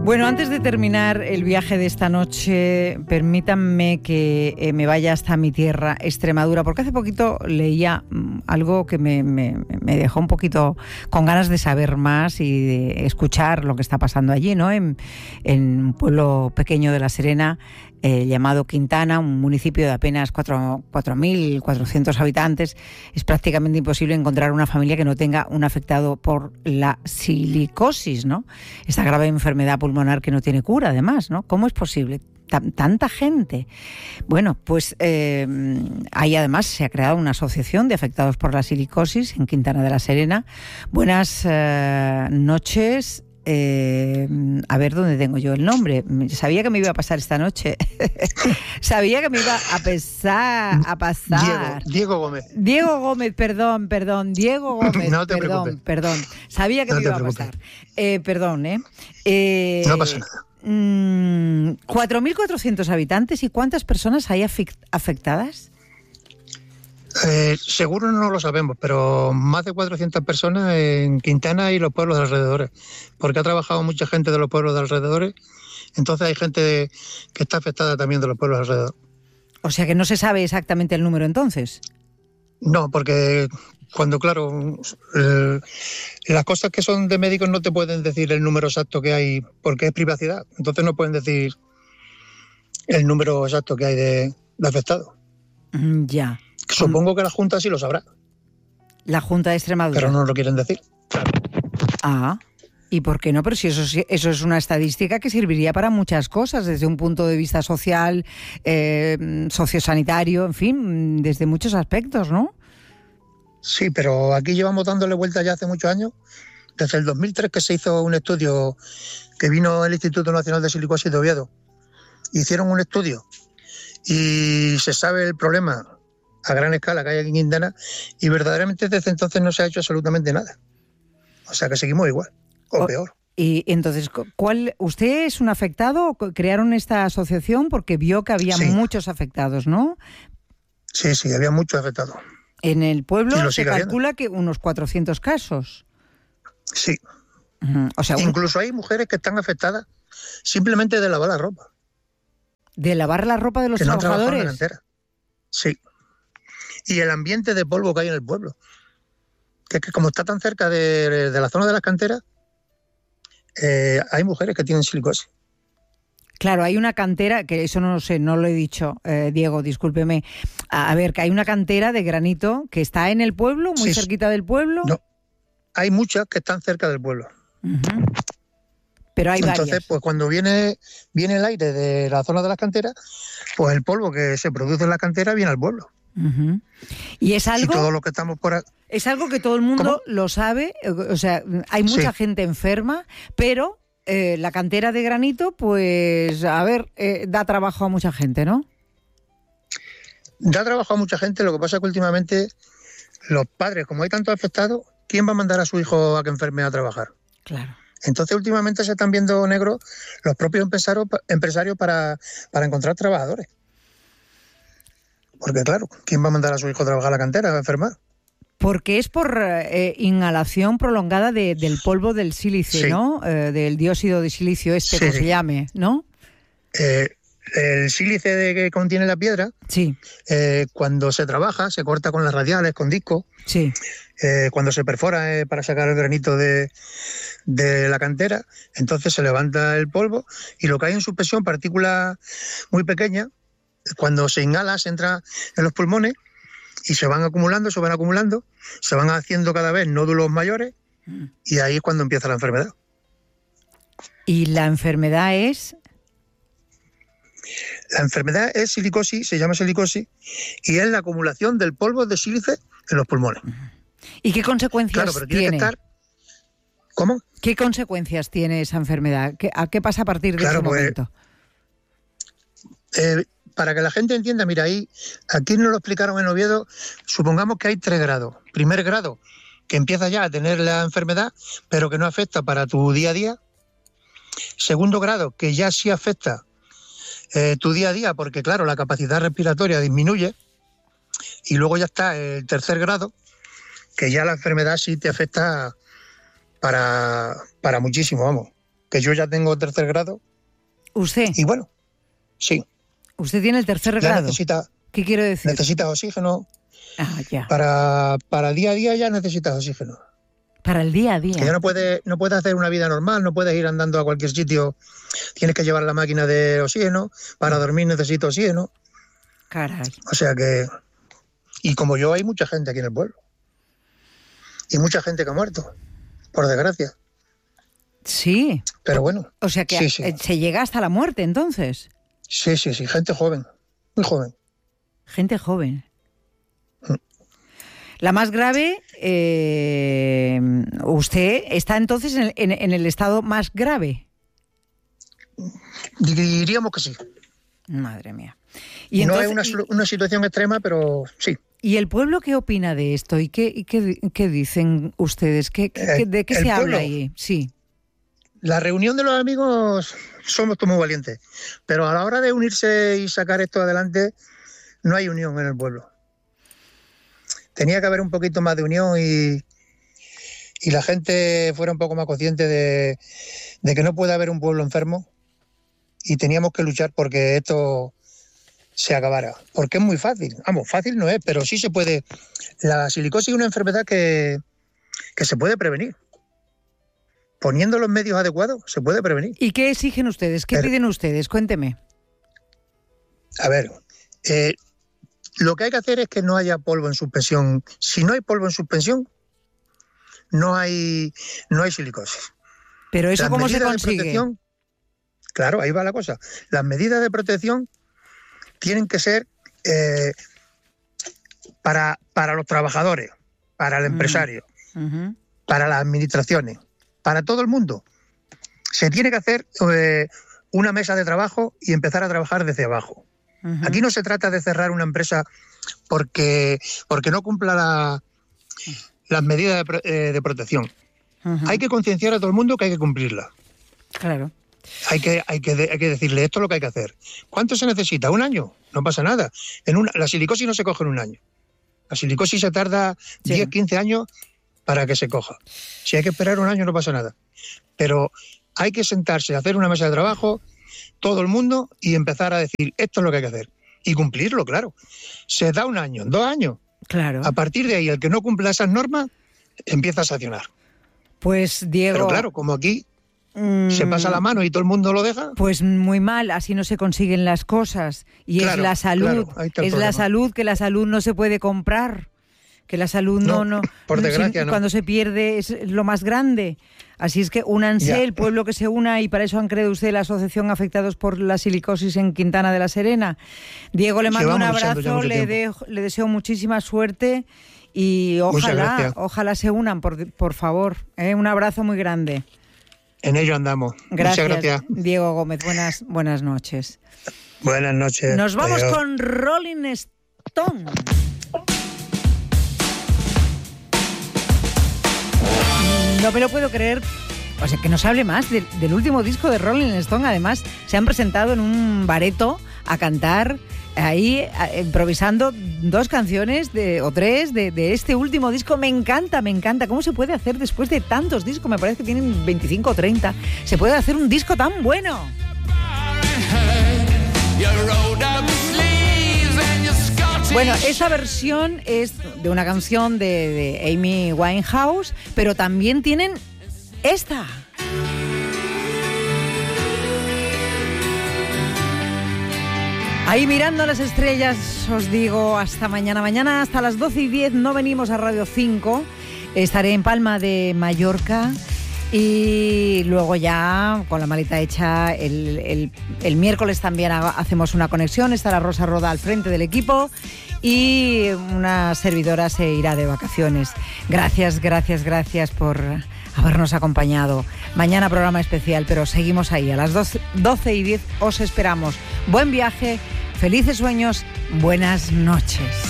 Bueno, antes de terminar el viaje de esta noche, permítanme que me vaya hasta mi tierra, Extremadura, porque hace poquito leía algo que me dejó un poquito con ganas de saber más y de escuchar lo que está pasando allí, ¿no? En un pueblo pequeño de La Serena, llamado Quintana, un municipio de apenas 4.400 habitantes. Es prácticamente imposible encontrar una familia que no tenga un afectado por la silicosis, ¿no? Esta grave enfermedad pulmonar que no tiene cura, además, ¿no? ¿Cómo es posible? Tanta gente. Bueno, pues ahí además se ha creado una asociación de afectados por la silicosis en Quintana de la Serena. Buenas noches. A ver dónde tengo yo el nombre. Sabía que me iba a pasar esta noche. Sabía que me iba a pasar. Diego Gómez. Diego Gómez, perdón. Diego Gómez. No te preocupes. Perdón. Sabía que me iba a pasar. Perdón, No pasa nada. 4.400 habitantes. ¿Y cuántas personas hay afectadas? Seguro no lo sabemos, pero más de 400 personas en Quintana y los pueblos de alrededores, porque ha trabajado mucha gente de los pueblos de alrededores, entonces hay gente que está afectada también de los pueblos alrededor. O sea que no se sabe exactamente el número entonces. No, porque cuando, claro, las cosas que son de médicos no te pueden decir el número exacto que hay, porque es privacidad, entonces no pueden decir el número exacto que hay de afectados. Ya. Supongo que la Junta sí lo sabrá. La Junta de Extremadura. Pero no lo quieren decir. Claro. Ah, ¿y por qué no? Pero si eso es una estadística que serviría para muchas cosas, desde un punto de vista social, sociosanitario, en fin, desde muchos aspectos, ¿no? Sí, pero aquí llevamos dándole vuelta ya hace muchos años. Desde el 2003 que se hizo un estudio, que vino el Instituto Nacional de Silicosis de Oviedo. Hicieron un estudio y se sabe el problema a gran escala que hay aquí en Quintana, y verdaderamente desde entonces no se ha hecho absolutamente nada. O sea que seguimos igual, o peor. Y entonces, ¿usted es un afectado? ¿Crearon esta asociación porque vio que había muchos afectados, no? Sí, había muchos afectados. En el pueblo se calcula que unos 400 casos. Sí. O sea, incluso hay mujeres que están afectadas simplemente de lavar la ropa. ¿De lavar la ropa de los trabajadores? En la cantera. Sí. Y el ambiente de polvo que hay en el pueblo. Que como está tan cerca de la zona de las canteras, hay mujeres que tienen silicosis. Claro, hay una cantera, que eso no lo sé, no lo he dicho, Diego, discúlpeme. A ver, que hay una cantera de granito que está en el pueblo, muy cerquita del pueblo. No, hay muchas que están cerca del pueblo. Uh-huh. Pero hay Entonces, varias. Pues cuando viene el aire de la zona de las canteras, pues el polvo que se produce en la cantera viene al pueblo. Uh-huh. Y es algo. Y todos los que estamos por aquí. Es algo que todo el mundo lo sabe. O sea, hay mucha gente enferma, pero la cantera de granito, pues, da trabajo a mucha gente, ¿no? Da trabajo a mucha gente. Lo que pasa es que últimamente los padres, como hay tantos afectados, ¿quién va a mandar a su hijo a que enferme a trabajar? Claro. Entonces últimamente se están viendo negros los propios empresarios para encontrar trabajadores. Porque claro, ¿quién va a mandar a su hijo a trabajar a la cantera, a enfermar? Porque es por inhalación prolongada del polvo del sílice, ¿no? Del dióxido de silicio como se llame, ¿no? El sílice que contiene la piedra, cuando se trabaja, se corta con las radiales, con discos. Sí. Cuando se perfora para sacar el granito de la cantera, entonces se levanta el polvo y lo que hay en suspensión, partículas muy pequeñas, cuando se inhala, se entra en los pulmones y se van acumulando, se van haciendo cada vez nódulos mayores y ahí es cuando empieza la enfermedad. ¿Y la enfermedad es? La enfermedad es silicosis, se llama silicosis, y es la acumulación del polvo de sílice en los pulmones. ¿Y qué consecuencias pero tiene tiene? Que estar... ¿Cómo? ¿Qué consecuencias tiene esa enfermedad? ¿Qué pasa a partir de ese momento? Para que la gente entienda, mira, aquí nos lo explicaron en Oviedo, supongamos que hay 3 grados. Primer grado, que empieza ya a tener la enfermedad, pero que no afecta para tu día a día. Segundo grado, que ya sí afecta tu día a día, porque claro, la capacidad respiratoria disminuye. Y luego ya está el tercer grado, que ya la enfermedad sí te afecta para muchísimo, vamos. que yo ya tengo 3er grado. ¿Usted? Y bueno, sí. ¿Usted tiene el 3er grado? ¿Qué quiero decir? Necesitas oxígeno. Ya. Para el día a día ya necesitas oxígeno. Para el día a día. Que ya no puedes hacer una vida normal, no puedes ir andando a cualquier sitio. Tienes que llevar la máquina de oxígeno. Para dormir necesito oxígeno. Caray. O sea que... Y como yo, hay mucha gente aquí en el pueblo. Y mucha gente que ha muerto, por desgracia. Sí. Pero bueno. O sea que sí. Se llega hasta la muerte, entonces. Sí, gente joven, muy joven. Gente joven. La más grave, usted está entonces en el estado más grave. Diríamos que sí. Madre mía. Y entonces, no es una situación extrema, pero sí. ¿Y el pueblo qué opina de esto? ¿Y qué dicen ustedes? ¿De qué se habla ahí? Sí. La reunión de los amigos somos todos muy valientes, pero a la hora de unirse y sacar esto adelante, no hay unión en el pueblo. Tenía que haber un poquito más de unión y la gente fuera un poco más consciente de que no puede haber un pueblo enfermo y teníamos que luchar porque esto se acabara. Porque es muy fácil. Vamos, fácil no es, pero sí se puede. La silicosis es una enfermedad que se puede prevenir. Poniendo los medios adecuados, se puede prevenir. ¿Y qué exigen ustedes? ¿Qué piden ustedes? Cuénteme. A ver, lo que hay que hacer es que no haya polvo en suspensión. Si no hay polvo en suspensión, no hay silicosis. ¿Pero eso cómo se consigue? Claro, ahí va la cosa. Las medidas de protección tienen que ser para los trabajadores, para el empresario, para las administraciones, para todo el mundo. Se tiene que hacer una mesa de trabajo y empezar a trabajar desde abajo. Aquí no se trata de cerrar una empresa porque no cumpla las medidas de protección. Hay que concienciar a todo el mundo que hay que cumplirlas. Claro. Hay que decirle esto es lo que hay que hacer. ¿Cuánto se necesita? ¿1 año? No pasa nada. La silicosis no se coge en 1 año. La silicosis se tarda 10, 15 años para que se coja. Si hay que esperar 1 año no pasa nada. Pero hay que sentarse, hacer una mesa de trabajo, todo el mundo, y empezar a decir esto es lo que hay que hacer. Y cumplirlo, claro. Se da 1 año, 2 años. Claro. A partir de ahí, el que no cumpla esas normas, empieza a sancionar. Pues, Diego... Pero claro, como aquí se pasa la mano y todo el mundo lo deja. Pues muy mal, así no se consiguen las cosas. Y claro, es la salud, es la salud, que la salud no se puede comprar. Que la salud no por desgracia, no. Cuando se pierde es lo más grande. Así es que únanse, el pueblo que se una, y para eso han creado usted la Asociación Afectados por la Silicosis en Quintana de la Serena. Diego, le mando un abrazo, le deseo muchísima suerte y ojalá se unan, por favor. Un abrazo muy grande. En ello andamos. Gracias, muchas gracias. Diego Gómez, buenas noches. Buenas noches. Nos vamos con Rolling Stone. No me lo puedo creer, o sea, que nos hable más del último disco de Rolling Stone. Además, se han presentado en un bareto a cantar ahí, improvisando 2 canciones o 3 de este último disco. Me encanta. ¿Cómo se puede hacer después de tantos discos? Me parece que tienen 25 o 30. Se puede hacer un disco tan bueno. Bueno, esa versión es de una canción de Amy Winehouse, pero también tienen esta. Ahí mirando las estrellas, os digo hasta mañana. Mañana hasta las 12:10 no venimos a Radio 5. Estaré en Palma de Mallorca. Y luego ya, con la maleta hecha, el miércoles también hacemos una conexión. Estará Rosa Roda al frente del equipo y una servidora se irá de vacaciones. Gracias por habernos acompañado. Mañana programa especial, pero seguimos ahí. A las 12:10 os esperamos. Buen viaje, felices sueños, buenas noches.